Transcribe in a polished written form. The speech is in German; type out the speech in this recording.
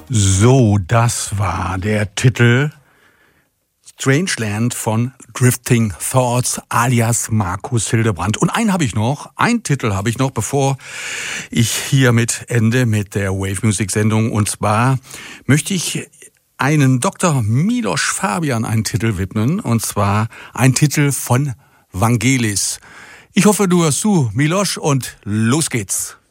So, das war der Titel Strangeland von Drifting Thoughts alias Markus Hildebrandt. Und einen Titel habe ich noch, bevor ich hiermit ende mit der Wave Music Sendung. Und zwar möchte ich einen Dr. Milos Fabian einen Titel widmen. Und zwar ein Titel von Vangelis. Ich hoffe, du hörst zu, Milos, und los geht's.